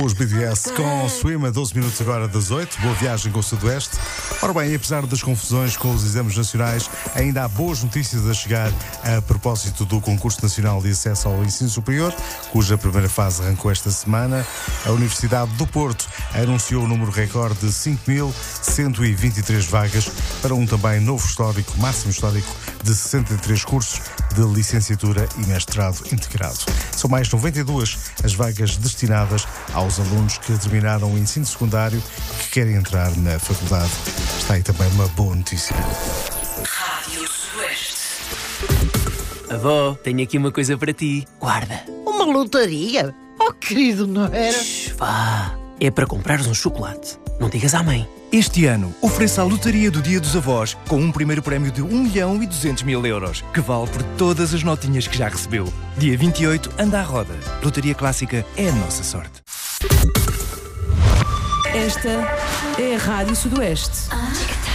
Os BTS com Swim a 12 minutos agora das 8. Boa viagem com o Sudoeste. Ora bem, apesar das confusões com os exames nacionais, ainda há boas notícias a chegar a propósito do Concurso Nacional de Acesso ao Ensino Superior, cuja primeira fase arrancou esta semana. A Universidade do Porto anunciou o número recorde de 5.123 vagas para um também novo histórico, máximo histórico, de 63 cursos de licenciatura e mestrado integrado. São mais 92 as vagas destinadas aos alunos que terminaram o ensino secundário e que querem entrar na faculdade. Está aí também uma boa notícia. Rádio Sudoeste. Avó, tenho aqui uma coisa para ti. Guarda. Uma lotaria? Oh, querido, não era? Shhh, vá. É para comprares um chocolate. Não digas à mãe. Este ano, ofereça a lotaria do Dia dos Avós com um primeiro prémio de 1.200.000 euros, que vale por todas as notinhas que já recebeu. Dia 28, anda à roda. Lotaria Clássica é a nossa sorte. Esta é a Rádio Sudoeste.